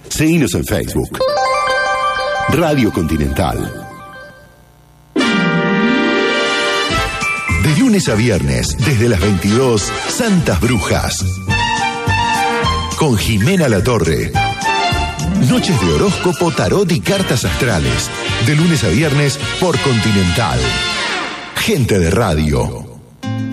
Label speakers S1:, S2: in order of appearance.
S1: Seguinos en Facebook. Radio Continental. De lunes a viernes, desde las 22, Santas Brujas. Con Jimena Latorre. Noches de horóscopo, tarot y cartas astrales. De lunes a viernes por Continental. Gente de radio.